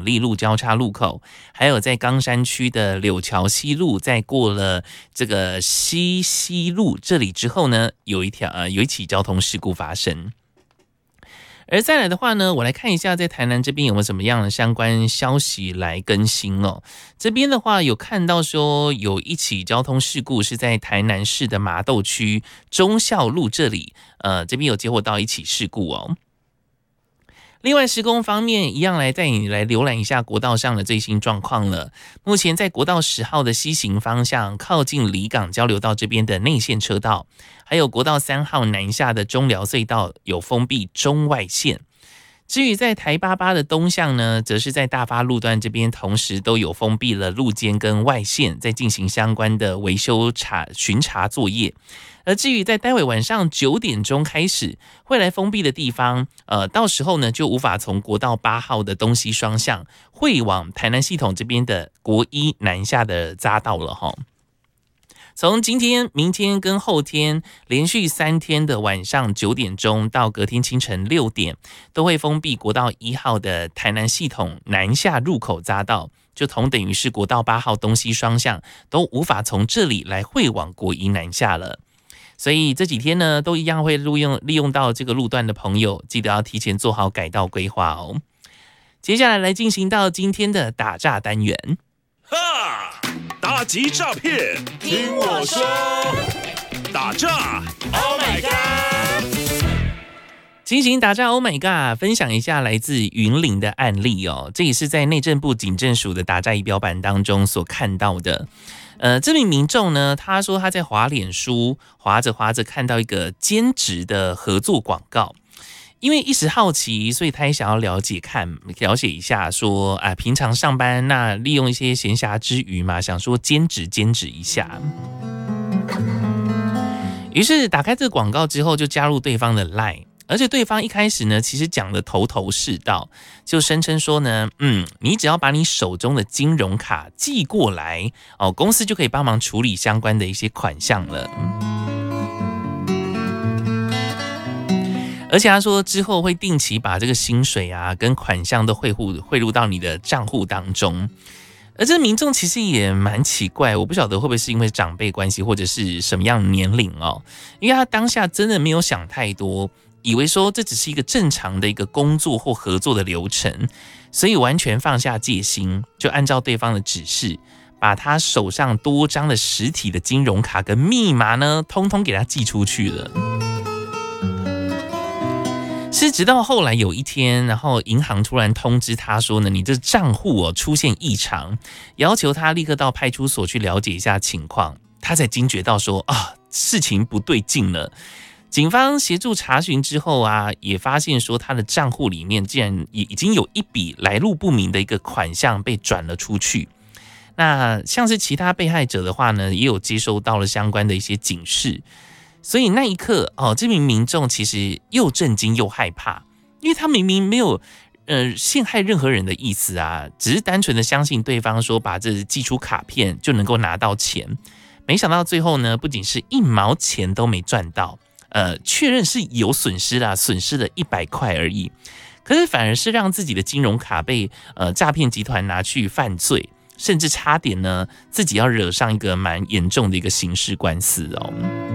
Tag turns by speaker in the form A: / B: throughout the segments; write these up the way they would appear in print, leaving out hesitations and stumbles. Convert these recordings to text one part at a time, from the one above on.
A: 港立路交叉路口，还有在冈山区的柳桥西路，在过了这个西路这里之后呢，有一起交通事故发生。而再来的话呢，我来看一下在台南这边有没有什么样的相关消息来更新哦。这边的话有看到说有一起交通事故是在台南市的麻豆区忠孝路这里，这边有接获到一起事故哦。另外施工方面一样来带你来浏览一下国道上的最新状况了。目前在国道10号的西行方向靠近离港交流道这边的内线车道，还有国道3号南下的中寮隧道有封闭中外线。至于在台88的东向呢，则是在大发路段这边同时都有封闭了路肩跟外线，在进行相关的维修巡查作业。而至于在待会晚上9点钟开始会来封闭的地方，到时候呢就无法从国道8号的东西双向会往台南系统这边的国一南下的匝道了齁。从今天、明天跟后天连续3天的晚上9点钟到隔天清晨6点，都会封闭国道1号的台南系统南下入口匝道，就同等于是国道8号东西双向都无法从这里来会往国一南下了。所以这几天呢，都一样会利用到这个路段的朋友，记得要提前做好改道规划哦。接下来进行到今天的打诈单元。
B: 哈！打击诈骗，听我说，打诈 ，Oh my god！
A: 进行打诈 ，Oh my god！ 分享一下来自云林的案例哦，这也是在内政部警政署的打诈仪表板当中所看到的。这名民众呢，他说他在滑脸书滑着看到一个兼职的合作广告。因为一时好奇，所以他也想要了解一下说平常上班那利用一些闲暇之余嘛，想说兼职一下。于是打开这个广告之后，就加入对方的 LINE， 而且对方一开始呢，其实讲的头头是道，就声称说呢，你只要把你手中的金融卡寄过来哦，公司就可以帮忙处理相关的一些款项了。而且他说之后会定期把这个薪水跟款项都汇入到你的账户当中。而这民众其实也蛮奇怪，我不晓得会不会是因为长辈关系或者是什么样的年龄哦，因为他当下真的没有想太多，以为说这只是一个正常的一个工作或合作的流程，所以完全放下戒心，就按照对方的指示，把他手上多张的实体的金融卡跟密码呢，通通给他寄出去了。是直到后来有一天，然后银行突然通知他说呢，你这账户出现异常，要求他立刻到派出所去了解一下情况，他才惊觉到说事情不对劲了。警方协助查询之后也发现说他的账户里面竟然已经有一笔来路不明的一个款项被转了出去。那像是其他被害者的话呢，也有接收到了相关的一些警示。所以那一刻这名民众其实又震惊又害怕，因为他明明没有陷害任何人的意思只是单纯的相信对方说把这寄出卡片就能够拿到钱，没想到最后呢，不仅是1毛钱都没赚到，确认是有损失损失了100块而已，可是反而是让自己的金融卡被诈骗集团拿去犯罪，甚至差点呢自己要惹上一个蛮严重的一个刑事官司哦。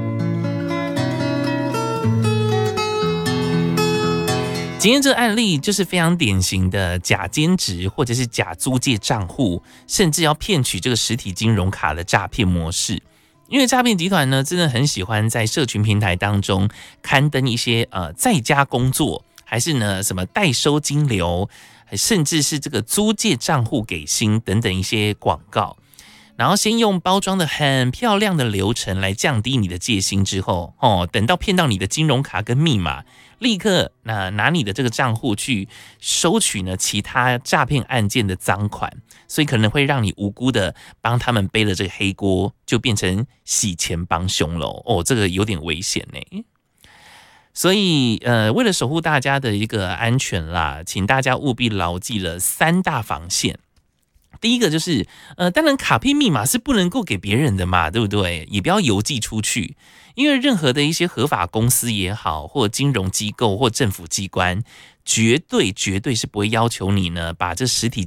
A: 今天这个案例就是非常典型的假兼职或者是假租借账户，甚至要骗取这个实体金融卡的诈骗模式。因为诈骗集团呢，真的很喜欢在社群平台当中刊登一些在家工作，还是呢什么代收金流，甚至是这个租借账户给薪等等一些广告。然后先用包装的很漂亮的流程来降低你的戒心之后，等到骗到你的金融卡跟密码，立刻拿你的这个账户去收取呢其他诈骗案件的赃款，所以可能会让你无辜的帮他们背了这个黑锅，就变成洗钱帮凶了这个有点危险呢。所以为了守护大家的一个安全啦，请大家务必牢记了3大防线。第一个就是当然卡片密码是不能够给别人的嘛，对不对？也不要邮寄出去，因为任何的一些合法公司也好，或金融机构或政府机关，绝对是不会要求你呢把这实体